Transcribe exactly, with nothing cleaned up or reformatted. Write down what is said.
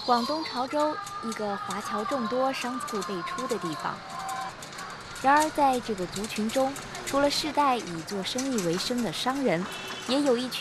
广东潮州，一个华侨众多、商铺辈出的地方。然而，在这个族群中，除了世代以做生意为生的商人，也有一群